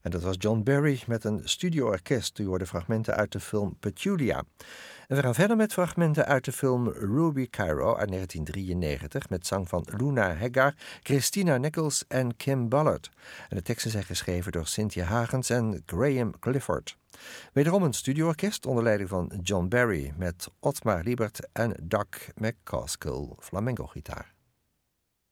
En dat was John Barry met een studioorkest. U hoorde fragmenten uit de film Petulia. En we gaan verder met fragmenten uit de film Ruby Cairo uit 1993... met zang van Luna Hagar, Christina Nichols en Kim Ballard. En de teksten zijn geschreven door Cynthia Hagens en Graham Clifford. Wederom een studioorkest onder leiding van John Barry... met Otmar Liebert en Doug McCaskill flamenco-gitaar.